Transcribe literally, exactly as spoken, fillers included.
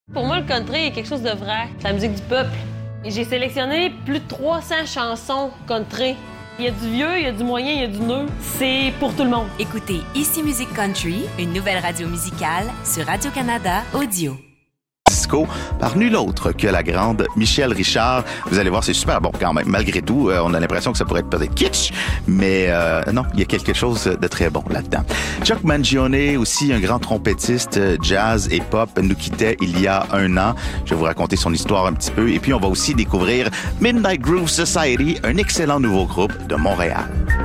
Pour moi, le country est quelque chose de vrai. C'est la musique du peuple. Et j'ai sélectionné plus de trois cents chansons country. Il y a du vieux, il y a du moyen, il y a du neuf. C'est pour tout le monde. Écoutez Ici Musique Country, une nouvelle radio musicale sur Radio-Canada Audio. Disco par nul autre que la grande Michèle Richard. Vous allez voir, c'est super bon quand même. Malgré tout, euh, on a l'impression que ça pourrait être peut-être kitsch, mais euh, non, il y a quelque chose de très bon là-dedans. Chuck Mangione, aussi un grand trompettiste jazz et pop, nous quittait il y a un an. Je vais vous raconter son histoire un petit peu. Et puis, on va aussi découvrir Midnight Groove Society, un excellent nouveau groupe de Montréal.